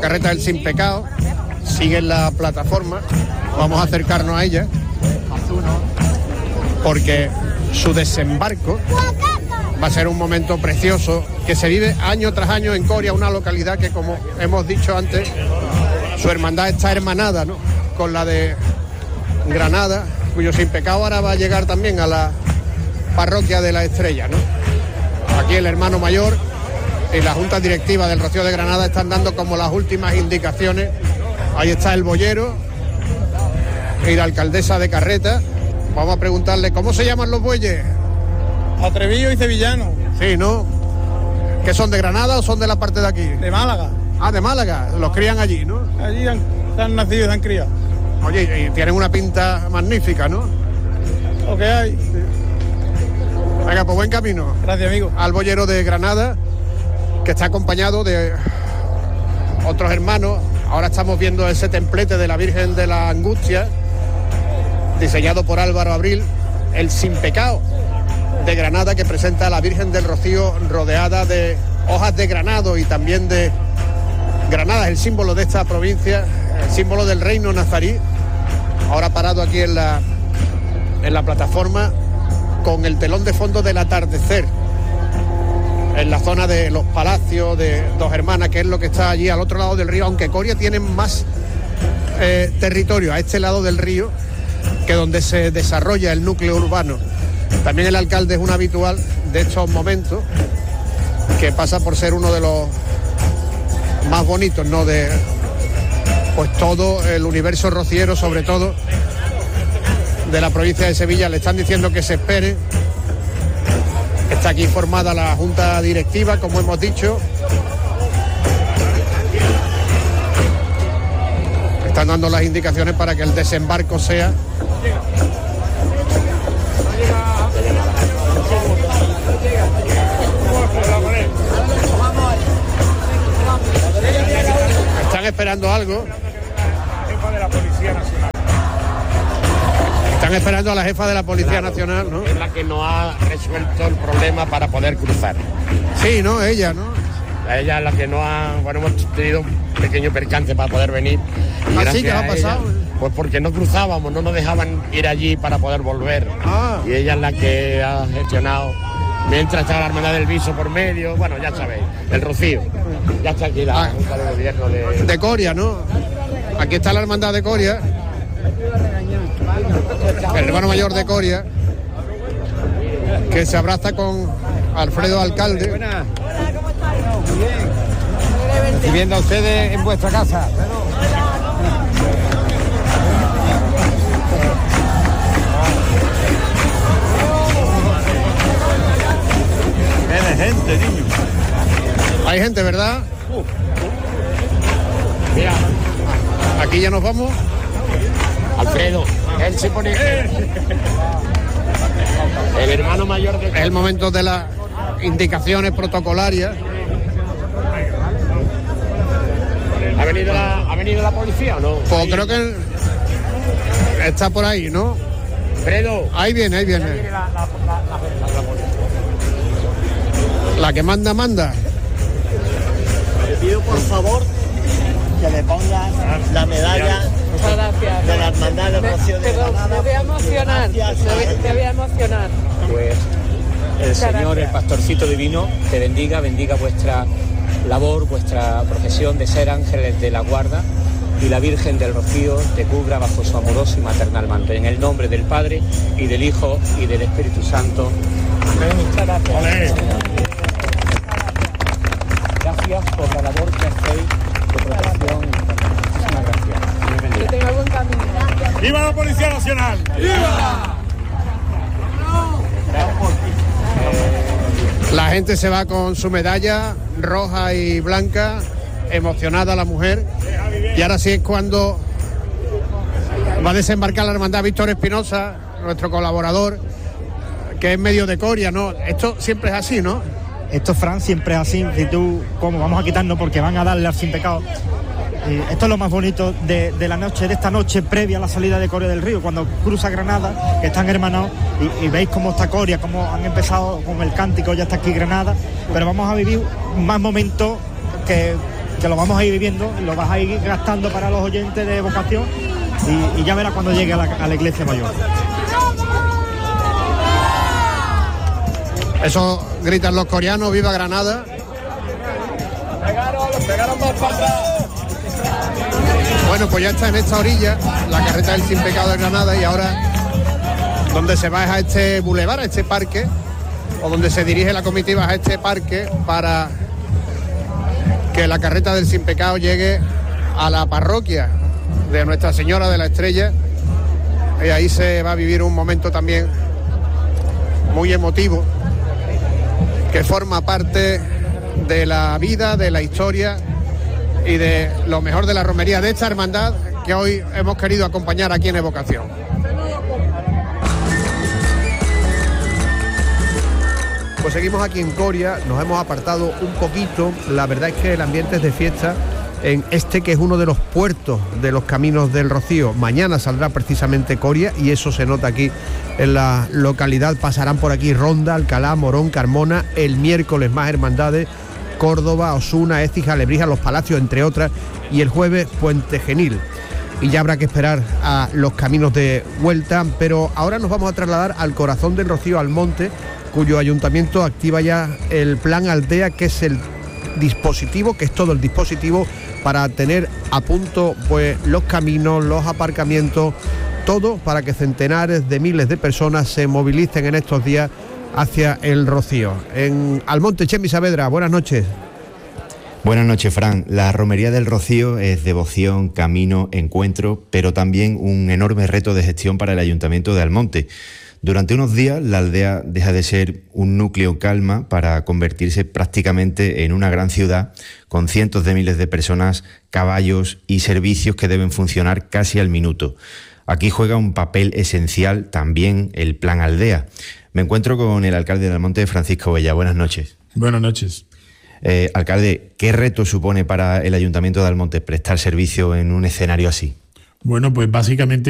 carreta del Sin Pecado sigue en la plataforma. Vamos a acercarnos a ella porque su desembarco va a ser un momento precioso que se vive año tras año en Coria, una localidad que, como hemos dicho antes, su hermandad está hermanada, ¿no?, con la de Granada, cuyo Sin Pecado ahora va a llegar también a la parroquia de la Estrella, ¿no? Aquí el hermano mayor y la junta directiva del Rocío de Granada están dando como las últimas indicaciones. Ahí está el boyero y la alcaldesa de Carreta. Vamos a preguntarle cómo se llaman los bueyes. Atrevillo y sevillano. Sí, ¿no? ¿Que son de Granada o son de la parte de aquí? De Málaga. Ah, de Málaga. Los crían allí, ¿no? Allí han nacido y se han criado. Oye, y tienen una pinta magnífica, ¿no? Lo que hay. Venga, pues buen camino. Gracias, amigo. Al boyero de Granada, que está acompañado de otros hermanos. Ahora estamos viendo ese templete de la Virgen de la Angustia, diseñado por Álvaro Abril, el Sin Pecado de Granada, que presenta a la Virgen del Rocío rodeada de hojas de granado y también de Granada, el símbolo de esta provincia, el símbolo del reino nazarí. Ahora parado aquí en la plataforma con el telón de fondo del atardecer, en la zona de los palacios de Dos Hermanas, que es lo que está allí al otro lado del río, aunque Coria tiene más territorio a este lado del río que donde se desarrolla el núcleo urbano. También el alcalde es un habitual de estos momentos, que pasa por ser uno de los más bonitos, ¿no?, de pues todo el universo rociero, sobre todo de la provincia de Sevilla. Le están diciendo que se espere. Está aquí formada la junta directiva, como hemos dicho. Están dando las indicaciones para que el desembarco sea están esperando algo. Están esperando a la jefa de la Policía Nacional, ¿no? Es la que no ha resuelto el problema para poder cruzar. Sí, ¿no? Ella, ¿no? Ella es la que no ha... Bueno, hemos tenido un pequeño percance para poder venir. ¿Así que ha pasado? Pues porque no cruzábamos, no nos dejaban ir allí para poder volver. Y ella es la que ha gestionado. Mientras está la hermandad del Viso por medio, bueno, ya sabéis, el Rocío. Ya está aquí la Junta de Gobierno de Coria, ¿no? Aquí está la hermandad de Coria. El hermano mayor de Coria, que se abraza con Alfredo Alcalde. Buenas. Viviendo a ustedes en vuestra casa. Qué gente, niño. Hay gente, ¿verdad? Mira, aquí ya nos vamos. Alfredo, él se pone... El hermano mayor de... Es el momento de las indicaciones protocolarias. ¿Ha venido la policía o no? Pues creo que está por ahí, ¿no? Alfredo. Ahí viene, ahí viene. La que manda. Le pido por favor que le ponga la medalla de la hermandad del Rocío de Granada. Me voy a emocionar, me voy a emocionar. Pues el Señor, el Pastorcito Divino, te bendiga vuestra labor, vuestra profesión de ser ángeles de la guarda, y la Virgen del Rocío te cubra bajo su amoroso y maternal manto. En el nombre del Padre, y del Hijo, y del Espíritu Santo. Muchas gracias. Gracias por la labor que hacéis de protección. Muchísimas gracias. Que tenga buen camino. ¡Viva la Policía Nacional! ¡Viva! La gente se va con su medalla roja y blanca, emocionada la mujer, y ahora sí es cuando va a desembarcar la hermandad Víctor Espinosa, nuestro colaborador, que es medio de Coria, ¿no? Esto siempre es así, ¿no? Esto, Fran, siempre es así. Si tú, ¿cómo? Vamos a quitarnos porque van a darle al Sin Pecado. Esto es lo más bonito de la noche, de esta noche previa a la salida de Coria del Río, cuando cruza Granada, que están hermanados, y veis cómo está Coria, cómo han empezado con el cántico, ya está aquí Granada, pero vamos a vivir más momentos que que lo vamos a ir viviendo y lo vas a ir gastando para los oyentes de Vocación y ya verás cuando llegue a la iglesia mayor. Eso gritan los coreanos, ¡viva Granada! Pegaron más para atrás. Bueno, pues ya está en esta orilla la carreta del Sin Pecado de Granada, y ahora donde se va es a este bulevar, a este parque, o donde se dirige la comitiva a este parque para que la carreta del Sin Pecado llegue a la parroquia de Nuestra Señora de la Estrella, y ahí se va a vivir un momento también muy emotivo que forma parte de la vida, de la historia y de lo mejor de la romería de esta hermandad que hoy hemos querido acompañar aquí en Evocación. Pues seguimos aquí en Coria, nos hemos apartado un poquito, la verdad es que el ambiente es de fiesta en este que es uno de los puertos de los Caminos del Rocío. Mañana saldrá precisamente Coria y eso se nota aquí en la localidad. Pasarán por aquí Ronda, Alcalá, Morón, Carmona, el miércoles más hermandades, Córdoba, Osuna, Écija, Lebrija, Los Palacios, entre otras, y el jueves Puente Genil. Y ya habrá que esperar a los caminos de vuelta, pero ahora nos vamos a trasladar al corazón del Rocío, Almonte, cuyo ayuntamiento activa ya el plan Aldea, que es el dispositivo, que es todo el dispositivo para tener a punto pues los caminos, los aparcamientos, todo para que centenares de miles de personas se movilicen en estos días hacia el Rocío. En Almonte, Chemi Saavedra, buenas noches. Buenas noches, Fran. La romería del Rocío es devoción, camino, encuentro, pero también un enorme reto de gestión para el Ayuntamiento de Almonte. Durante unos días la aldea deja de ser un núcleo calma para convertirse prácticamente en una gran ciudad con cientos de miles de personas, caballos y servicios que deben funcionar casi al minuto. Aquí juega un papel esencial también el plan Aldea. Me encuentro con el alcalde de Almonte, Francisco Bella. Buenas noches. Buenas noches. Alcalde, ¿qué reto supone para el Ayuntamiento de Almonte prestar servicio en un escenario así? Bueno, pues básicamente